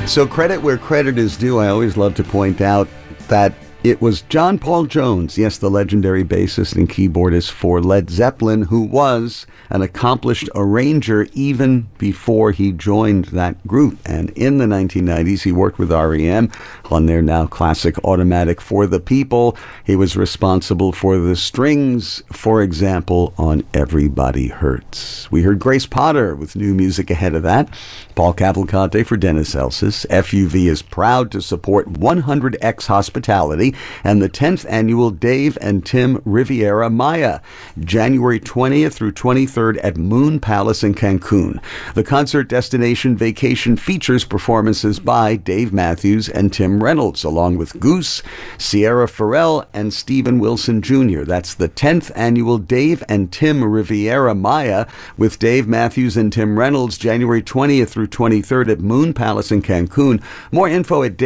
So credit where credit is due. I always love to point out that it was John Paul Jones, yes, the legendary bassist and keyboardist for Led Zeppelin, who was an accomplished arranger even before he joined that group. And in the 1990s, he worked with R.E.M. on their now classic Automatic for the People. He was responsible for the strings, for example, on Everybody Hurts. We heard Grace Potter with new music ahead of that. Paul Cavalcante for Dennis Elsis. FUV is proud to support 100X Hospitality and the 10th annual Dave and Tim Riviera Maya, January 20th through 23rd at Moon Palace in Cancun. The concert destination vacation features performances by Dave Matthews and Tim Reynolds, along with Goose, Sierra Farrell, and Stephen Wilson Jr. That's the 10th annual Dave and Tim Riviera Maya with Dave Matthews and Tim Reynolds, January 20th through 23rd at Moon Palace in Cancun. More info at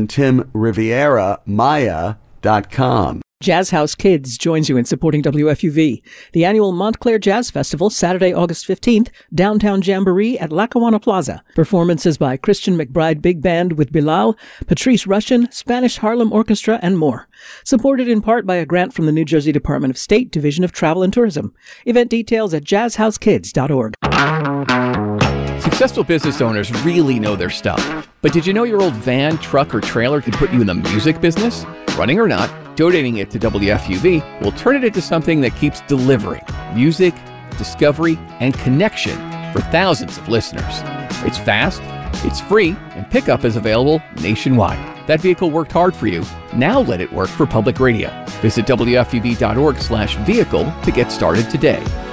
daveandtimrivieramaya.com. Jazz House Kids joins you in supporting WFUV. The annual Montclair Jazz Festival, Saturday, August 15th, downtown Jamboree at Lackawanna Plaza. Performances by Christian McBride Big Band with Bilal, Patrice Rushen, Spanish Harlem Orchestra, and more. Supported in part by a grant from the New Jersey Department of State Division of Travel and Tourism. Event details at jazzhousekids.org. Successful business owners really know their stuff. But did you know your old van, truck, or trailer could put you in the music business? Running or not, donating it to WFUV will turn it into something that keeps delivering music, discovery, and connection for thousands of listeners. It's fast, it's free, and pickup is available nationwide. That vehicle worked hard for you. Now let it work for public radio. Visit WFUV.org/vehicle to get started today.